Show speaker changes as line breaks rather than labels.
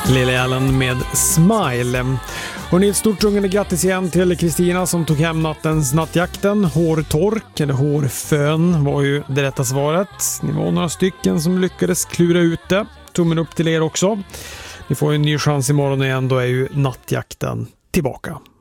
Lily Allen med Smile. Och ni ett stort rungande grattis igen till Kristina som tog hem nattens nattjakten. Hårtork eller hårfön var ju det rätta svaret. Ni var några stycken som lyckades klura ut det. Tummen upp till er också. Ni får en ny chans imorgon igen, då är ju nattjakten tillbaka.